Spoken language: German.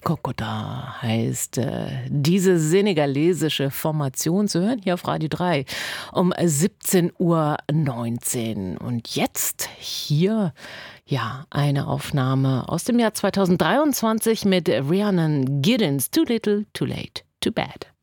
Kokoda heißt diese senegalesische Formation zu hören hier auf Radio 3 um 17:19 Uhr. Und jetzt hier eine Aufnahme aus dem Jahr 2023 mit Rhiannon Giddens, Too Little, Too Late, Too Bad.